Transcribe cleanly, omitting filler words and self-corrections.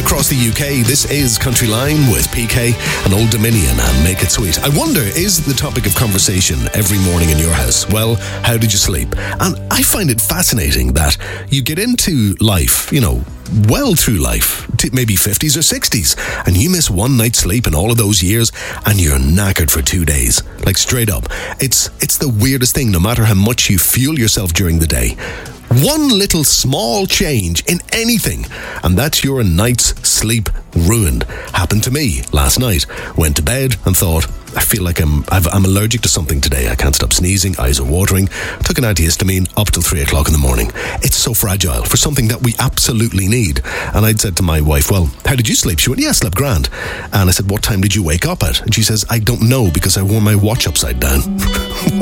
across the UK. This is Country Line with PK and Old Dominion and Make It Sweet. I wonder, is the topic of conversation every morning in your house, well, how did you sleep? And I find it fascinating that you get into life, well through life, maybe 50s or 60s, and you miss one night's sleep in all of those years and you're knackered for 2 days. Like, straight up. It's the weirdest thing, no matter how much you fuel yourself during the day. One little small change in anything, and that's your night's sleep ruined. Happened to me last night. Went to bed and thought, I feel like I'm allergic to something today. I can't stop sneezing, eyes are watering. Took an antihistamine up till 3 o'clock in the morning. It's so fragile for something that we absolutely need. And I'd said to my wife, well, how did you sleep? She went, yeah, I slept grand. And I said, what time did you wake up at? And she says, I don't know because I wore my watch upside down.